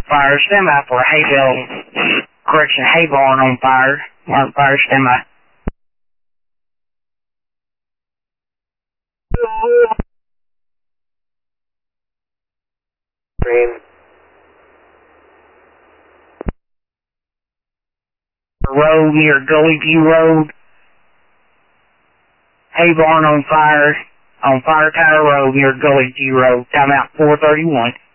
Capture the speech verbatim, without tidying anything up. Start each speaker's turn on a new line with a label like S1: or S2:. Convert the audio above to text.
S1: fire. Stand by for a hay bale. Correction, hay barn on fire. On fire, stand by.
S2: Green.
S1: Road near Gully View Road. Hay barn on fire. On Fire Tower Road near Gully View Road. Timeout four thirty-one.